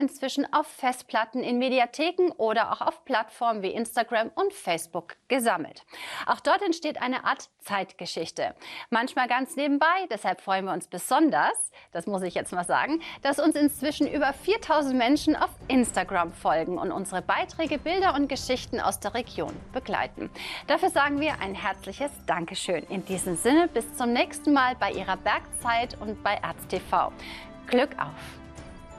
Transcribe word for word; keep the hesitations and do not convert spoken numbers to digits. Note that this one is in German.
inzwischen auf Festplatten in Mediatheken oder auch auf Plattformen wie Instagram und Facebook gesammelt. Auch dort entsteht eine Art Zeitgeschichte. Manchmal ganz nebenbei, deshalb freuen wir uns besonders, das muss ich jetzt mal sagen, dass uns inzwischen über viertausend Menschen auf Instagram folgen und unsere Beiträge, Bilder und Geschichten aus der Region begleiten. Dafür sagen wir ein herzliches Dankeschön. In diesem Sinne bis zum nächsten Mal bei Ihrer Bergzeit und bei Erz T V. Glück auf!